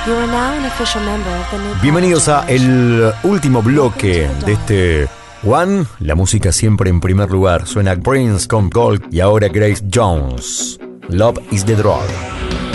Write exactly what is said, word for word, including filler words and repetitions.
You are now an official member of the new Bienvenidos a el último bloque de este One. La música siempre en primer lugar. Suena Prince con Gold y ahora Grace Jones. Love is the Drug.